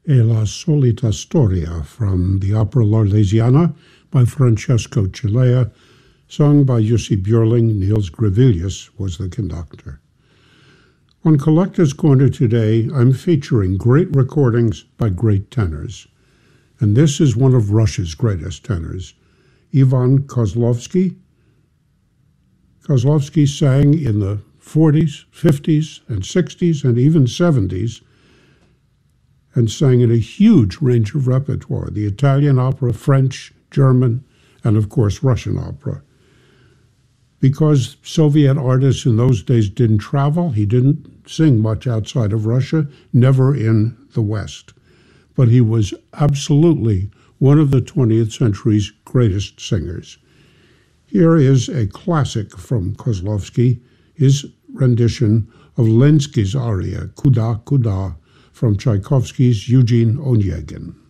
e la solita storia from the opera L'Arlesiana by Francesco Cilea, sung by Jussi Björling. Niels Gravilius was the conductor. On Collector's Corner today, I'm featuring great recordings by great tenors. And this is one of Russia's greatest tenors, Ivan Kozlovsky. Kozlovsky sang in the 40s, 50s, and 60s, and even 70s, and sang in a huge range of repertoire, the Italian opera, French, German, and of course Russian opera. Because Soviet artists in those days didn't travel, he didn't sing much outside of Russia, never in the West. But he was absolutely one of the 20th century's greatest singers. Here is a classic from Kozlovsky, his rendition of Lenski's aria, Kuda Kuda, from Tchaikovsky's Eugene Onegin.